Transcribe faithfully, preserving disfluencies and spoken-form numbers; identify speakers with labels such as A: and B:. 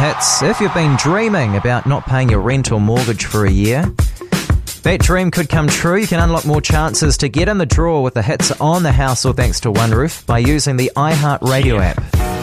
A: Hits if you've been dreaming about not paying your rent or mortgage for a year. That dream could come true. You can unlock more chances to get in the draw with the hits on the house or thanks to One Roof by using the iHeartRadio app.